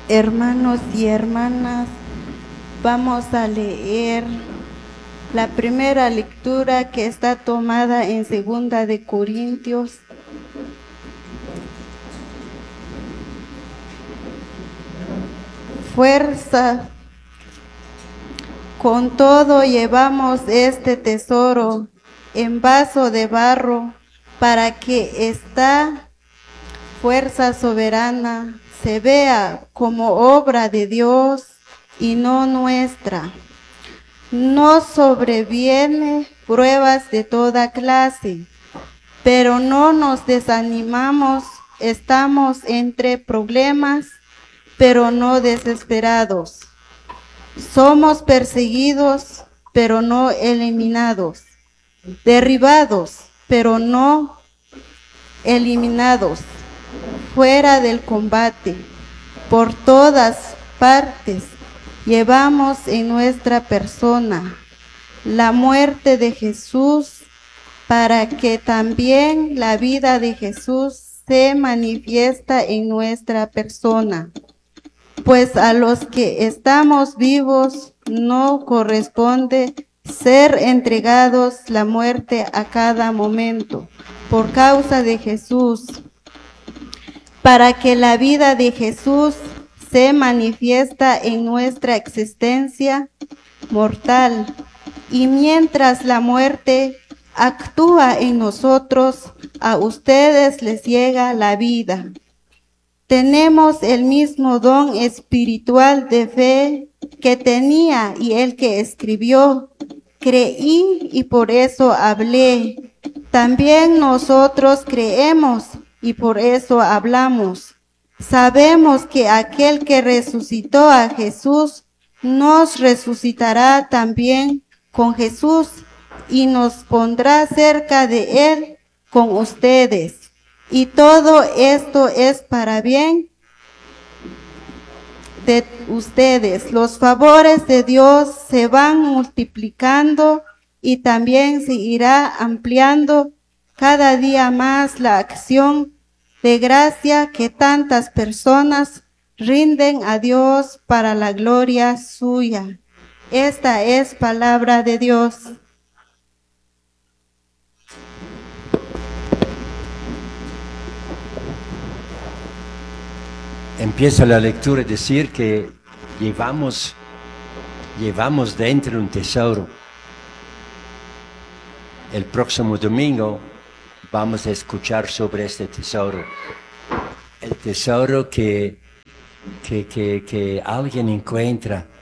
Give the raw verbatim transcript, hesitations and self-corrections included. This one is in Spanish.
Hermanos y hermanas, vamos a leer la primera lectura que está tomada en Segunda de Corintios. Fuerza, con todo llevamos este tesoro en vaso de barro, para que esta fuerza soberana se vea como obra de Dios y no nuestra. Nos sobreviene pruebas de toda clase, pero no nos desanimamos, estamos entre problemas, pero no desesperados. Somos perseguidos, pero no eliminados. Derribados, pero no eliminados. Fuera del combate, por todas partes, llevamos en nuestra persona la muerte de Jesús, para que también la vida de Jesús se manifiesta en nuestra persona. Pues a los que estamos vivos no corresponde ser entregados la muerte a cada momento por causa de Jesús, para que la vida de Jesús se manifiesta en nuestra existencia mortal. Y mientras la muerte actúa en nosotros, a ustedes les llega la vida. Tenemos el mismo don espiritual de fe que tenía y el que escribió. Creí y por eso hablé. También nosotros creemos y por eso hablamos. Sabemos que aquel que resucitó a Jesús nos resucitará también con Jesús y nos pondrá cerca de él con ustedes. Y todo esto es para bien de ustedes. Los favores de Dios se van multiplicando y también se irá ampliando cada día más la acción de gracia que tantas personas rinden a Dios para la gloria suya. Esta es palabra de Dios. Empieza la lectura a decir que llevamos, llevamos dentro un tesoro. El próximo domingo vamos a escuchar sobre este tesoro. El tesoro que, que, que, que alguien encuentra